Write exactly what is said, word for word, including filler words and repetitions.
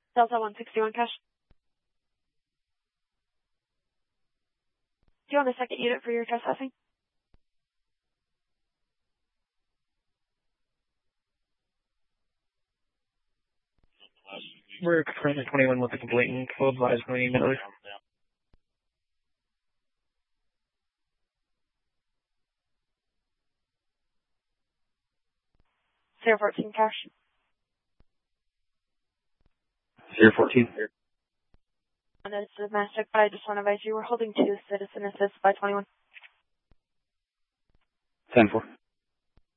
Delta one sixty-one cash. Do you want a second unit for your trespassing? We're currently twenty-one with a complaint. We'll advise when we know. zero fourteen cash. zero fourteen. And it's domestic, but I just want to advise you we're holding two citizen assist by twenty-one. ten four.